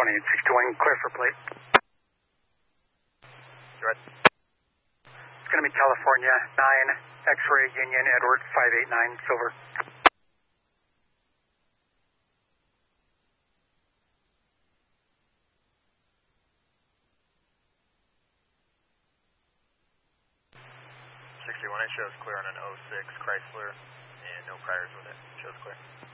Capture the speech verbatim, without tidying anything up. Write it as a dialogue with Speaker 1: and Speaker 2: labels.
Speaker 1: twenty-eight sixty-one, clear for plate.
Speaker 2: Right.
Speaker 1: It's going to be California nine, X-ray Union Edward five eight nine, silver.
Speaker 2: sixty-one, it shows clear on an oh six Chrysler, and no priors with it. Shows clear.